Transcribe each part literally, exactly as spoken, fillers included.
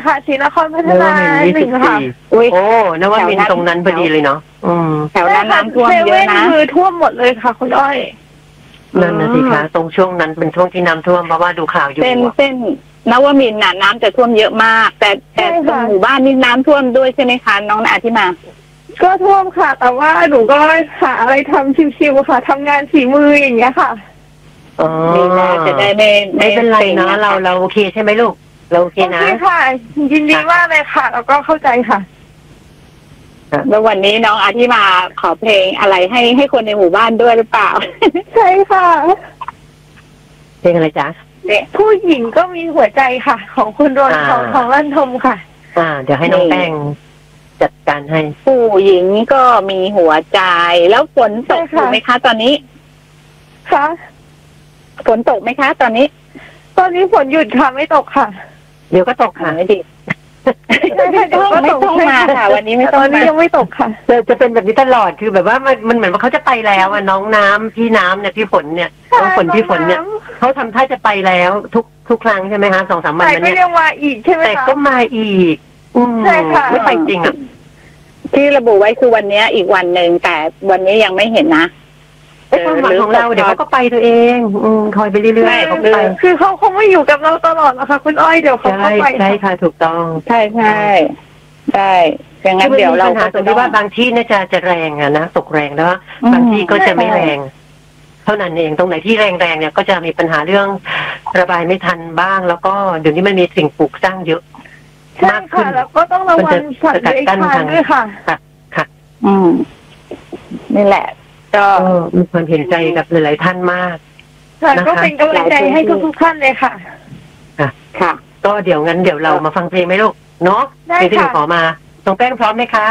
ค่ะศรีนครพัฒนาหนึ่งค่ะโอ้นวมินทร์ตรงนั้นพอดีเลยเนาะอืมแถวนั้นน้ำท่วมเยอะนะคือท่วมหมดเลยค่ะคุณอ้อยนั่นนะสิคะตรงช่วงนั้นเป็นช่วงที่น้ำท่วมเพราะว่าดูข่าวอยู่เส้นเส้นนวมินทร์น่ะน้ำจะท่วมเยอะมากแต่แต่ตรงหมู่บ้านนี่น้ำท่วมด้วยใช่ไหมคะน้องอาทิมาก็ท่วมค่ะแต่ว่าหนูก็หาอะไรทำชิวๆค่ะทำงานฝีมืออย่างเงี้ยค่ะอ๋อจะได้ไม่ไม่เป็นไรนะเราเราโอเคใช่ไหมลูกเราโอเคนะโอเคค่ะยินดีมากเลยค่ะแล้วก็เข้าใจค่ะแล้ววันนี้น้องอาทิมาขอเพลงอะไรให้ให้คนในหมู่บ้านด้วยหรือเปล่าใช่ค่ะเพลงอะไรจ๊ะผู้หญิงก็มีหัวใจค่ะของคุณรอนทองทองลั่นทมค่ะอ่าเดี๋ยวให้น้องแป้งจัดการให้ผู้หญิงก็มีหัวใจแล้วฝนตกไหมคะตอนนี้คะฝนตกไหมคะตอนนี้ตอนนี้ฝนหยุดค่ะไม่ตกค่ะเดี๋ยวก็ตกค่ะไม่ดีไม่ต้องไม่ต้องมาค่ะวันนี้ไม่ต้องมายังไม่ตกค่ะจะจะเป็นแบบนี้ตลอดคือแบบว่ามันมันเหมือนว่าเขาจะไปแล้วอ่ะน้องน้ำพี่น้ำเนี่ยพี่ฝนเนี่ยน้องฝนพี่ฝนเนี่ยเขาทำท่าจะไปแล้วทุกทุกครั้งใช่ไหมคะสองสามวันเนี่ยแต่ก็ยังมาอีกใช่ไหมคะแต่ก็มาอีกใช่ค่ะไม่ไปจริงอ่ะที่ระบุไว้คือวันนี้อีกวันหนึ่งแต่วันนี้ยังไม่เห็นนะความหวังของเราเดี๋ยวเขาก็ไปตัวเองอืมคอยไปเรื่อยๆเขาไปคือเขาคงไม่อยู่กับเราตลอดนะคะคุณอ้อยเดี๋ยวเขาก็ไปใช่ค่ะถูกต้องใช่ใช่ใช่อย่างนั้นเดี๋ยวเราก็จะว่าบางที่น่าจะจะแรงอะนะตกแรงแล้วบางที่ก็จะไม่แรงเท่านั้นเองตรงไหนที่แรงๆเนี่ยก็จะมีปัญหาเรื่องระบายไม่ทันบ้างแล้วก็เดี๋ยวนี้มันมีสิ่งปลูกสร้างเยอะมากขึ้นแล้วก็ต้องระวังสัตว์เลื้อยคลานด้วยค่ะค่ะค่ะอืมนี่แหละก็มีความเห็นใจกับหลายๆท่านมากก็เป็นกำลังใจให้ทุกๆท่านเลยค่ะค่ะค่ะก็เดี๋ยวงั้นเดี๋ยวเรามาฟังเพลงไหมลูกเนาะเพลงที่หนูขอมาน้องแป้งพร้อมไหมคะ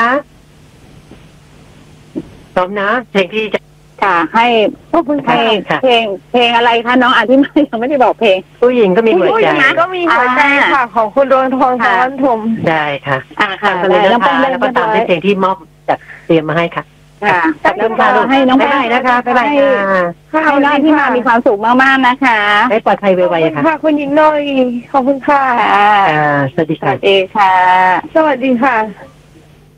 พร้อมนะเพลงที่จะค่ะให้ให้เพลงเพลงอะไรคะน้องอาทิมายังไม่ได้บอกเพลงผู้หญิงก็มีหัวใจก็มีหัวใจค่ะของคุณโดนทองทองทมได้ค่ะอ่าค่ะแล้วก็แล้วก็ตามด้วยเพลงที่มอบจัดเตรียมมาให้ค่ะค่ะขอบคุณค่ะให้น้องไปนะคะไปไปค่ะให้น้องที่มามีความสุขมากๆนะคะให้ปลอดภัยไวๆค่ะค่ะคุณหญิงน้อยขอบคุณค่ะสวัสดีค่ะสวัสดีค่ะสวัสดีค่ะ